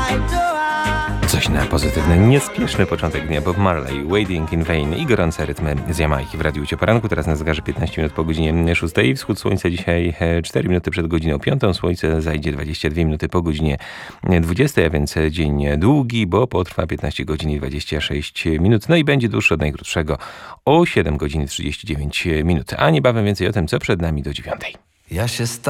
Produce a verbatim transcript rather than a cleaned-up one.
Coś na pozytywny, niespieszny początek dnia. Bob Marley, Waiting in Vain i gorące rytmy z Jamajki w Radiu Cio Poranku. Teraz na zegarze piętnaście minut po godzinie szóstej. Wschód słońca dzisiaj cztery minuty przed godziną piątą. Słońce zajdzie dwadzieścia dwie minuty po godzinie dwudziestej, a więc dzień długi, bo potrwa piętnaście godzin i dwadzieścia sześć minut. No i będzie dłuższy od najkrótszego o siedem godzin trzydzieści dziewięć minut. A niebawem więcej o tym, co przed nami do dziewiątej. Ja się